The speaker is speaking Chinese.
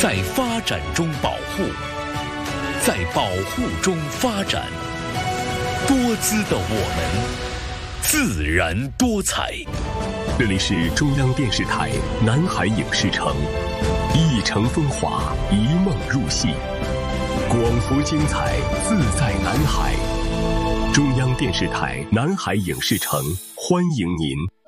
在发展中保护，在保护中发展。多姿的我们，自然多彩。 这里是中央电视台南海影视城，一城风华，一梦入戏，广福精彩，自在南海。中央电视台南海影视城，欢迎您。